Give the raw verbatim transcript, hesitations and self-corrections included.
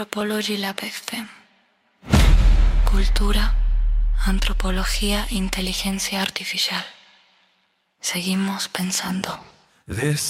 Anthropology Lab F M. Cultura, antropología, inteligencia artificial. Seguimos pensando. This